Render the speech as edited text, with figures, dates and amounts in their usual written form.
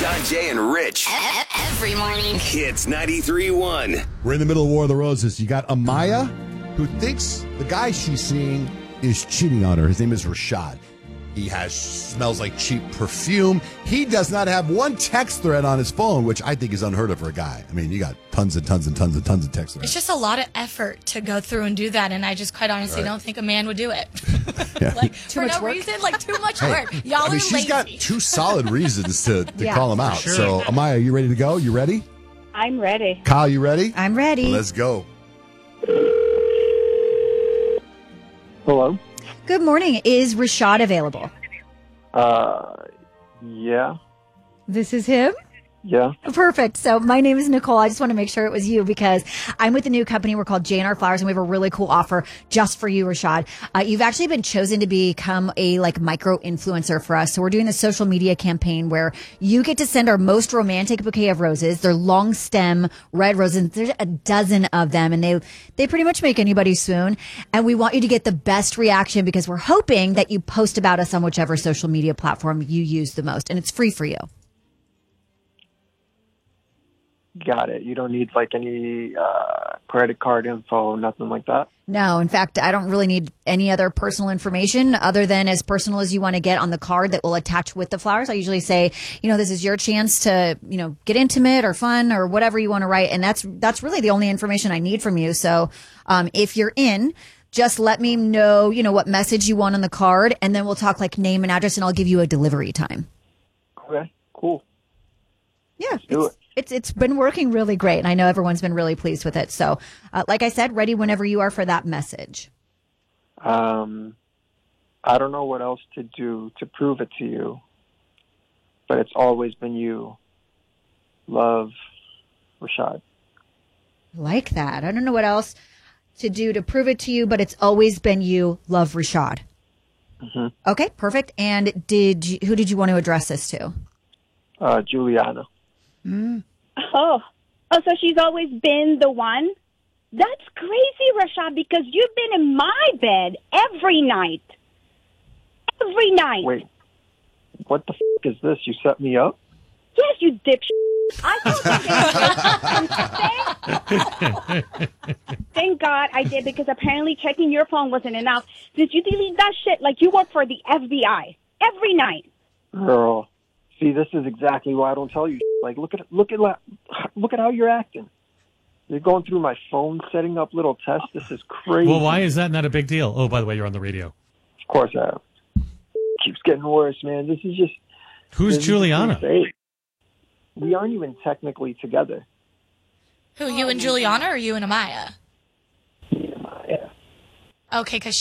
Sean, Jay, and Rich. Every morning. Hits 93.1. We're in the middle of War of the Roses. You got Amaya, who thinks the guy she's seeing is cheating on her. His name is Rashad. He smells like cheap perfume. He does not have one text thread on his phone, which I think is unheard of for a guy. I mean, you got tons and tons and tons and tons of text threads. It's just a lot of effort to go through and do that, and I just quite honestly don't think a man would do it. Like for no reason, like too much work. Y'all are lazy. She's got two solid reasons to call him out. Sure. So, Amaya, are you ready to go? You ready? I'm ready. Kyle, you ready? I'm ready. Let's go. Hello? Good morning. Is Rashad available? Yeah. This is him? Yeah. Perfect. So my name is Nicole. I just want to make sure it was you because I'm with a new company. We're called J&R Flowers, and we have a really cool offer just for you, Rashad. You've actually been chosen to become a micro influencer for us. So we're doing a social media campaign where you get to send our most romantic bouquet of roses. They're long stem red roses. There's a dozen of them, and they pretty much make anybody swoon. And we want you to get the best reaction because we're hoping that you post about us on whichever social media platform you use the most, and it's free for you. Got it. You don't need any credit card info, nothing like that? No, in fact, I don't really need any other personal information other than as personal as you want to get on the card that will attach with the flowers. I usually say, this is your chance to, get intimate or fun or whatever you want to write. And that's really the only information I need from you. So if you're in, just let me know, what message you want on the card. And then we'll talk name and address, and I'll give you a delivery time. Okay, cool. Yeah. Let's do it. It's been working really great, and I know everyone's been really pleased with it. So, like I said, ready whenever you are for that message. I don't know what else to do to prove it to you, but it's always been you. Love, Rashad. Like that. I don't know what else to do to prove it to you, but it's always been you. Love, Rashad. Mm-hmm. Okay, perfect. And who did you want to address this to? Juliana. Oh, so she's always been the one? That's crazy, Rashad, because you've been in my bed every night. Every night. Wait, what the is this? You set me up? Yes, you dipshit. I thought Thank God I did, because apparently checking your phone wasn't enough. Did you delete that shit like you work for the FBI? Every night. Girl, see, this is exactly why I don't tell you. Look at how you're acting. You're going through my phone, setting up little tests. This is crazy. Well, why is that not a big deal? Oh, by the way, you're on the radio. Of course I have. Keeps getting worse, man. This is just... Who's Juliana? We aren't even technically together. Who, you and Juliana or you and Amaya? Yeah. Okay, because